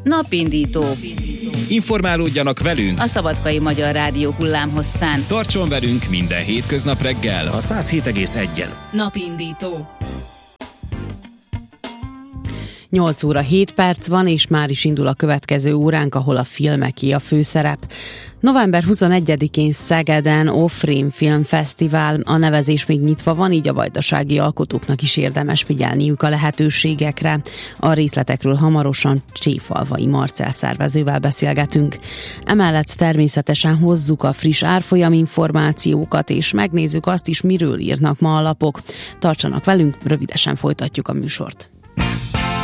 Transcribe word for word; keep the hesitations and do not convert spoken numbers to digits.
Napindító. Informálódjanak velünk A Szabadkai Magyar Rádió hullámhosszán. Tartson velünk minden hétköznap reggel a száz hét egész egyen. Napindító. nyolc óra hét perc van, és már is indul a következő óránk, ahol a filmeké a főszerep. november huszonegyedikén Szegeden Ofrém Filmfesztivál, a nevezés még nyitva van, így a vajdasági alkotóknak is érdemes figyelniük a lehetőségekre. A részletekről hamarosan Cséfalvai Marcell szervezővel beszélgetünk. Emellett természetesen hozzuk a friss árfolyam információkat, és megnézzük azt is, miről írnak ma a lapok. Tartsanak velünk, rövidesen folytatjuk a műsort.